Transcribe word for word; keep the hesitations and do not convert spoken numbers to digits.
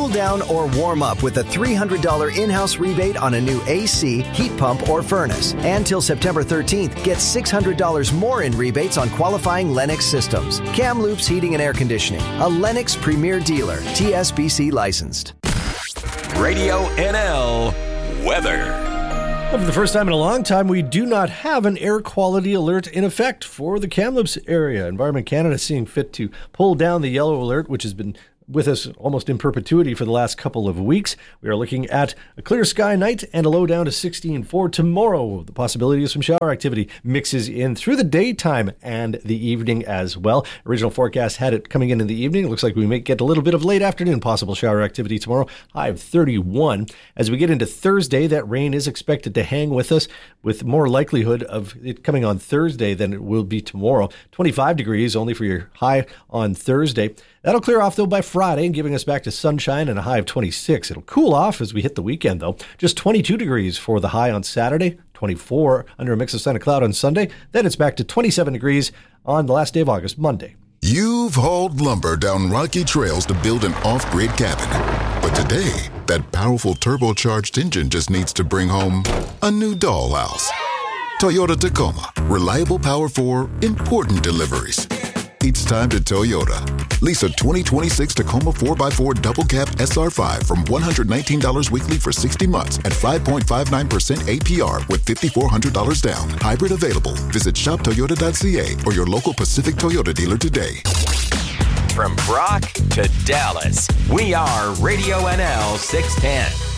Cool down or warm up with a three hundred dollars in-house rebate on a new A C, heat pump, or furnace. And till September thirteenth, get six hundred dollars more in rebates on qualifying Lennox systems. Kamloops Heating and Air Conditioning, a Lennox Premier Dealer, T S B C licensed. Radio N L weather. Well, for the first time in a long time, we do not have an air quality alert in effect for the Kamloops area. Environment Canada is seeing fit to pull down the yellow alert, which has been with us almost in perpetuity for the last couple of weeks. We are looking at a clear sky night and a low down to sixteen for tomorrow. The possibility of some shower activity mixes in through the daytime and the evening as well. Original forecast had it coming in in the evening. It looks like we may get a little bit of late afternoon possible shower activity tomorrow. High of thirty-one. As we get into Thursday, that rain is expected to hang with us, with more likelihood of it coming on Thursday than it will be tomorrow. twenty-five degrees only for your high on Thursday. That'll clear off, though, by Friday, giving us back to sunshine and a high of twenty-six. It'll cool off as we hit the weekend, though. Just twenty-two degrees for the high on Saturday, twenty-four under a mix of sun and cloud on Sunday. Then it's back to twenty-seven degrees on the last day of August, Monday. You've hauled lumber down rocky trails to build an off-grid cabin. But today, that powerful turbocharged engine just needs to bring home a new dollhouse. Toyota Tacoma. Reliable power for important deliveries. It's time to Toyota. Lease a twenty twenty-six Tacoma four by four Double Cab S R five from one hundred nineteen dollars weekly for sixty months at five point five nine percent A P R with five thousand four hundred dollars down. Hybrid available. Visit shop toyota dot c a or your local Pacific Toyota dealer today. From Brock to Dallas, we are Radio N L six ten.